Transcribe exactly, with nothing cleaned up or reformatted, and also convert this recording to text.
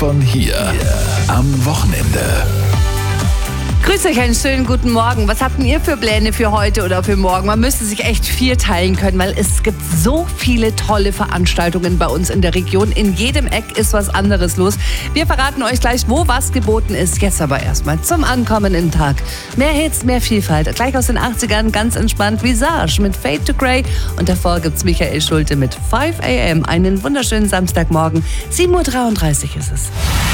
von hier. Am Wochenende. Grüß euch, einen schönen guten Morgen. Was habt denn ihr für Pläne für heute oder für morgen? Man müsste sich echt viel teilen können, weil es gibt so viele tolle Veranstaltungen bei uns in der Region. In jedem Eck ist was anderes los. Wir verraten euch gleich, wo was geboten ist. Jetzt aber erstmal zum Ankommen im Tag. Mehr Hits, mehr Vielfalt. Gleich aus den achtzigern, ganz entspannt, Visage mit Fade to Grey. Und davor gibt's Michael Schulte mit five a m. Einen wunderschönen Samstagmorgen. sieben Uhr dreiunddreißig ist es.